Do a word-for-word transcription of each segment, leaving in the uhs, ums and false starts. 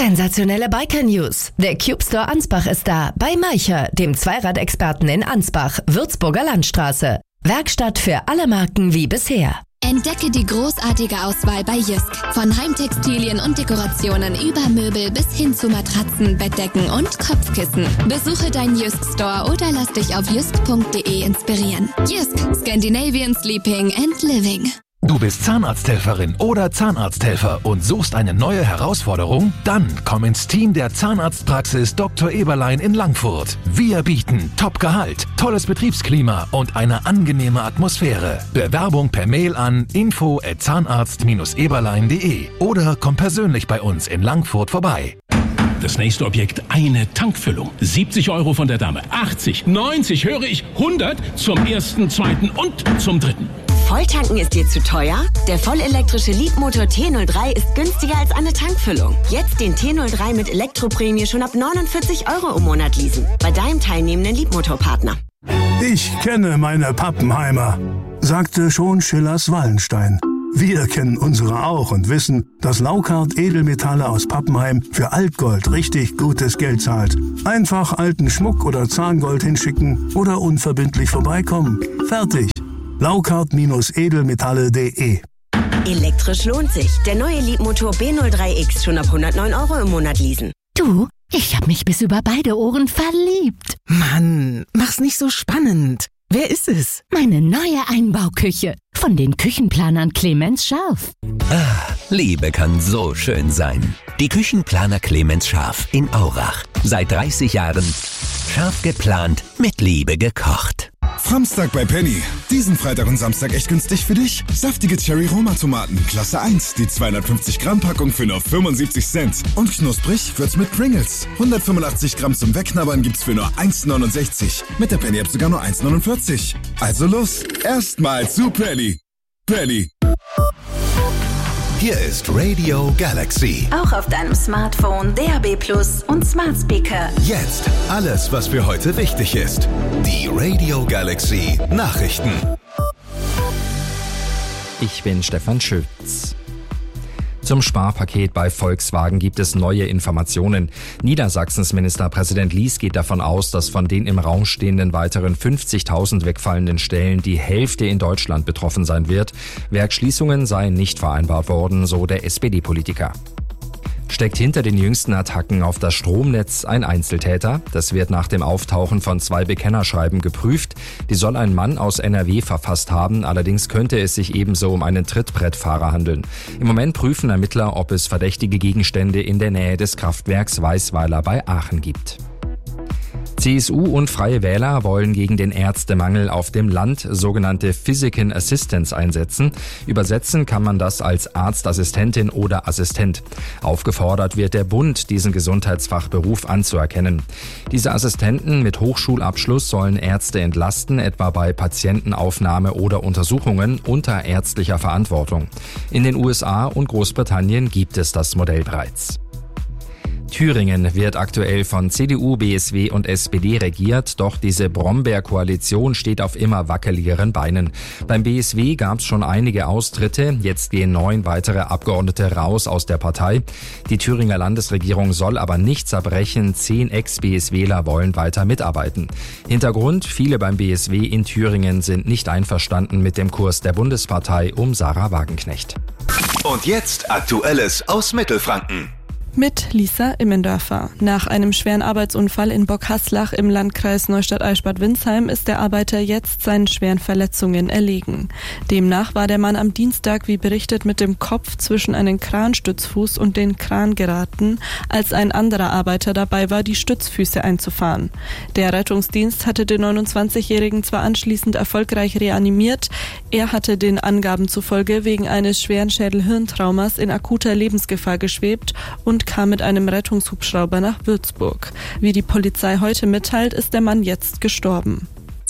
Sensationelle Biker-News. Der Cube Store Ansbach ist da, bei Maicher, dem Zweiradexperten in Ansbach, Würzburger Landstraße. Werkstatt für alle Marken wie bisher. Entdecke die großartige Auswahl bei Jysk. Von Heimtextilien und Dekorationen über Möbel bis hin zu Matratzen, Bettdecken und Kopfkissen. Besuche deinen Jysk Store oder lass dich auf jysk punkt de inspirieren. Jysk, Scandinavian Sleeping and Living. Du bist Zahnarzthelferin oder Zahnarzthelfer und suchst eine neue Herausforderung? Dann komm ins Team der Zahnarztpraxis Doktor Eberlein in Langfurt. Wir bieten Top-Gehalt, tolles Betriebsklima und eine angenehme Atmosphäre. Bewerbung per Mail an info at zahnarzt Bindestrich eberlein punkt de oder komm persönlich bei uns in Langfurt vorbei. Das nächste Objekt, eine Tankfüllung. siebzig Euro von der Dame, achtzig, neunzig, höre ich, hundert zum ersten, zweiten und zum dritten. Volltanken ist dir zu teuer? Der vollelektrische Leapmotor T null drei ist günstiger als eine Tankfüllung. Jetzt den T null drei mit Elektroprämie schon ab neunundvierzig Euro im Monat leasen. Bei deinem teilnehmenden Leapmotor-Partner. Ich kenne meine Pappenheimer, sagte schon Schillers Wallenstein. Wir kennen unsere auch und wissen, dass Laukart Edelmetalle aus Pappenheim für Altgold richtig gutes Geld zahlt. Einfach alten Schmuck oder Zahngold hinschicken oder unverbindlich vorbeikommen. Fertig. Laukart-edelmetalle punkt de. Elektrisch lohnt sich. Der neue Leapmotor B null drei X schon ab hundertneun Euro im Monat leasen. Du, ich hab mich bis über beide Ohren verliebt. Mann, mach's nicht so spannend. Wer ist es? Meine neue Einbauküche. Von den Küchenplanern Clemens Scharf. Ah, Liebe kann so schön sein. Die Küchenplaner Clemens Scharf in Aurach. Seit dreißig Jahren scharf geplant, mit Liebe gekocht. Samstag bei Penny. Diesen Freitag und Samstag echt günstig für dich. Saftige Cherry-Roma-Tomaten, Klasse eins. Die zweihundertfünfzig Gramm Packung für nur fünfundsiebzig Cent. Und knusprig wird's mit Pringles. hundertfünfundachtzig Gramm zum Wegknabbern gibt's für nur eins neunundsechzig. Mit der Penny-App sogar nur eins neunundvierzig. Also los, erstmal zu Penny. Penny. Hier ist Radio Galaxy. Auch auf deinem Smartphone, D A B Plus und Smart Speaker. Jetzt alles, was für heute wichtig ist. Die Radio Galaxy Nachrichten. Ich bin Stefan Schütz. Zum Sparpaket bei Volkswagen gibt es neue Informationen. Niedersachsens Ministerpräsident Lies geht davon aus, dass von den im Raum stehenden weiteren fünfzigtausend wegfallenden Stellen die Hälfte in Deutschland betroffen sein wird. Werksschließungen seien nicht vereinbart worden, so der S P D-Politiker. Steckt hinter den jüngsten Attacken auf das Stromnetz ein Einzeltäter? Das wird nach dem Auftauchen von zwei Bekennerschreiben geprüft. Die soll ein Mann aus N R W verfasst haben, allerdings könnte es sich ebenso um einen Trittbrettfahrer handeln. Im Moment prüfen Ermittler, ob es verdächtige Gegenstände in der Nähe des Kraftwerks Weißweiler bei Aachen gibt. C S U und Freie Wähler wollen gegen den Ärztemangel auf dem Land sogenannte Physician Assistants einsetzen. Übersetzen kann man das als Arztassistentin oder Assistent. Aufgefordert wird der Bund, diesen Gesundheitsfachberuf anzuerkennen. Diese Assistenten mit Hochschulabschluss sollen Ärzte entlasten, etwa bei Patientenaufnahme oder Untersuchungen unter ärztlicher Verantwortung. In den U S A und Großbritannien gibt es das Modell bereits. Thüringen wird aktuell von C D U, B S W und S P D regiert, doch diese Brombeer-Koalition steht auf immer wackeligeren Beinen. Beim B S W gab es schon einige Austritte, jetzt gehen neun weitere Abgeordnete raus aus der Partei. Die Thüringer Landesregierung soll aber nicht zerbrechen, zehn Ex-BSWler wollen weiter mitarbeiten. Hintergrund, viele beim B S W in Thüringen sind nicht einverstanden mit dem Kurs der Bundespartei um Sarah Wagenknecht. Und jetzt Aktuelles aus Mittelfranken. Mit Lisa Immendörfer. Nach einem schweren Arbeitsunfall in Bockhaslach im Landkreis Neustadt-Eichsbad-Windsheim ist der Arbeiter jetzt seinen schweren Verletzungen erlegen. Demnach war der Mann am Dienstag, wie berichtet, mit dem Kopf zwischen einen Kranstützfuß und den Kran geraten, als ein anderer Arbeiter dabei war, die Stützfüße einzufahren. Der Rettungsdienst hatte den neunundzwanzigjährigen zwar anschließend erfolgreich reanimiert, er hatte den Angaben zufolge wegen eines schweren Schädel-Hirntraumas in akuter Lebensgefahr geschwebt und kam mit einem Rettungshubschrauber nach Würzburg. Wie die Polizei heute mitteilt, ist der Mann jetzt gestorben.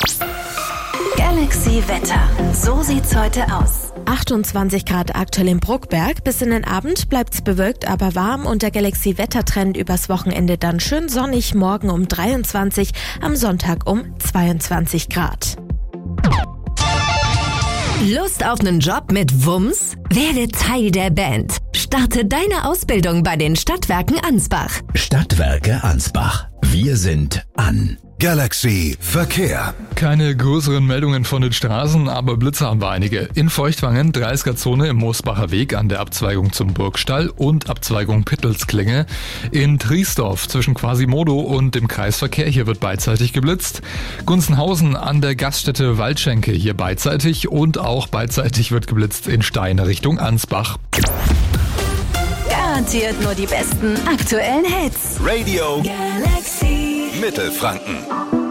Galaxy Wetter. So sieht's heute aus. achtundzwanzig Grad aktuell in Bruckberg. Bis in den Abend bleibt's bewölkt, aber warm und der Galaxy Wettertrend übers Wochenende dann schön sonnig. Morgen um dreiundzwanzig, am Sonntag um zweiundzwanzig Grad. Lust auf einen Job mit Wumms? Werde Teil der Band. Starte deine Ausbildung bei den Stadtwerken Ansbach. Stadtwerke Ansbach. Wir sind an. Galaxy Verkehr. Keine größeren Meldungen von den Straßen, aber Blitzer haben wir einige. In Feuchtwangen dreißiger-Zone im Moosbacher Weg an der Abzweigung zum Burgstall und Abzweigung Pittelsklinge. In Triesdorf zwischen Quasimodo und dem Kreisverkehr, hier wird beidseitig geblitzt. Gunzenhausen an der Gaststätte Waldschenke, hier beidseitig, und auch beidseitig wird geblitzt in Stein Richtung Ansbach. Garantiert nur die besten aktuellen Hits. Radio Galaxy Mittelfranken.